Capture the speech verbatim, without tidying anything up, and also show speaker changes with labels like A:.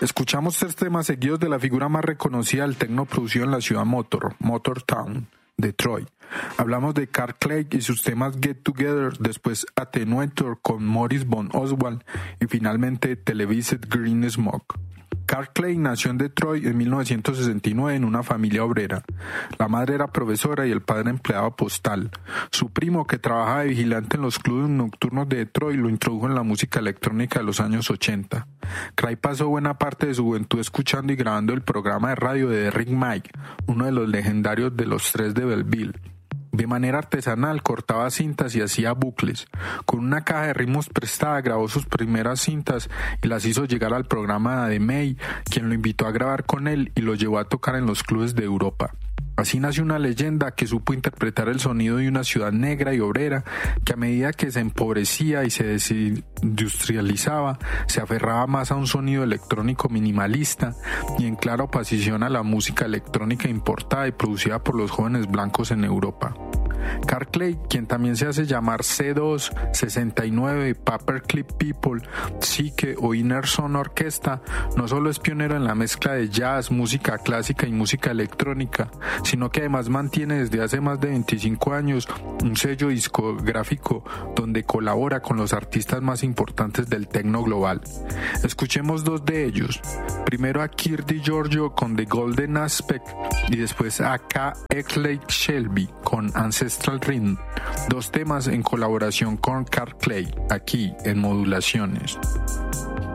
A: Escuchamos tres temas seguidos de la figura más reconocida del techno producido en la ciudad Motor, Motortown, Detroit. Hablamos de Carl Clegg y sus temas Get Together, después Attenuator con Morris von Oswald y finalmente Televised Green Smoke. Carl Clegg nació en Detroit en mil novecientos sesenta y nueve en una familia obrera. La madre era profesora y el padre empleado postal. Su primo, que trabajaba de vigilante en los clubes nocturnos de Detroit, lo introdujo en la música electrónica de los años ochenta. Clegg pasó buena parte de su juventud escuchando y grabando el programa de radio de Derrick Mike, uno de los legendarios de los tres de Belleville. De manera artesanal cortaba cintas y hacía bucles. Con una caja de ritmos prestada grabó sus primeras cintas y las hizo llegar al programa de May, quien lo invitó a grabar con él y lo llevó a tocar en los clubes de Europa. Así nació una leyenda que supo interpretar el sonido de una ciudad negra y obrera que a medida que se empobrecía y se desindustrializaba, se aferraba más a un sonido electrónico minimalista y en clara oposición a la música electrónica importada y producida por los jóvenes blancos en Europa. Carl Clegg, quien también se hace llamar C dos, sesenta y nueve, Paperclip People, Psyche o Inner Son Orquesta, no solo es pionero en la mezcla de jazz, música clásica y música electrónica, sino que además mantiene desde hace más de veinticinco años un sello discográfico donde colabora con los artistas más importantes del techno global. Escuchemos dos de ellos. Primero a Kirk DiGiorgio con The Golden Aspect y después a K. Exley Shelby con Ancestral Rhythm, dos temas en colaboración con Carl Clegg, aquí en Modulaciones.